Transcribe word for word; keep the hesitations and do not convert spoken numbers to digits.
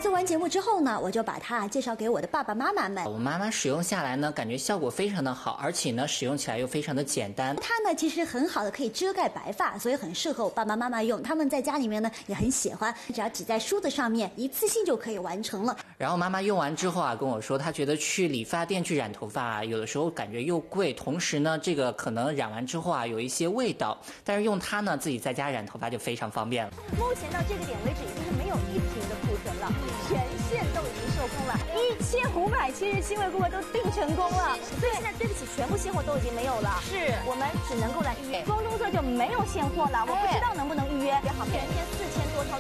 做完节目之后呢，我就把它介绍给我的爸爸妈妈们。 我妈妈使用下来呢，感觉效果非常的好，而且呢，使用起来又非常的简单。 它呢，其实很好的可以遮盖白发，所以很适合我爸爸妈妈用。他们在家里面呢也很喜欢，只要挤在梳子上面，一次性就可以完成了。 然后妈妈用完之后啊，跟我说，她觉得去理发店去染头发啊，有的时候感觉又贵，同时呢，这个可能染完之后啊，有一些味道。但是用它呢，自己在家染头发就非常方便了。 目前到这个点为止，已经是没有一瓶的库存了，全线都已经售空了，一千五百七十七位顾客都订成功了。所以现在对不起，全部现货都已经没有了，是我们只能够来预约。光棕色就没有现货了，我不知道能不能预约。好，全天四千多套。